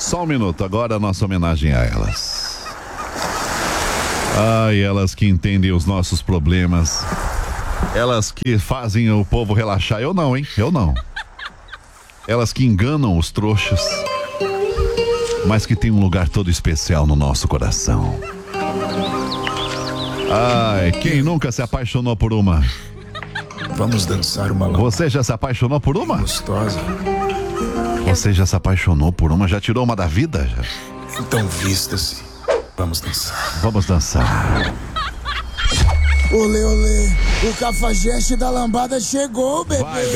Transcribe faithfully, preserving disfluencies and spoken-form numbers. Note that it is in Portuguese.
Só um minuto, agora a nossa homenagem a elas. Ai, elas que entendem os nossos problemas. Elas que fazem o povo relaxar. Eu não, hein? Eu não. Elas que enganam os trouxas, mas que tem um lugar todo especial no nosso coração. Ai, quem nunca se apaixonou por uma? Vamos dançar uma lambada. Você já se apaixonou por uma? Gostosa. Você já se apaixonou por uma? Já tirou uma da vida? Já? Então vista-se. Vamos dançar. Vamos dançar. Olê, olê, o cafajeste da lambada chegou, bebê. Vai,